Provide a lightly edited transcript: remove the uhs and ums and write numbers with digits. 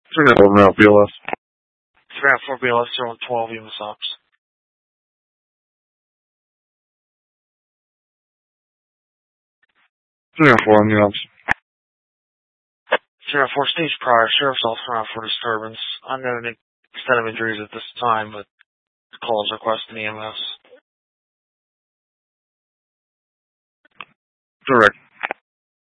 394 now, BLS. 394 BLS 012 EMS Ops. 394 on the ops. 394 stage prior, sheriff's office around for disturbance. Unknown extent of injuries at this time, but calls requesting EMS. Direct.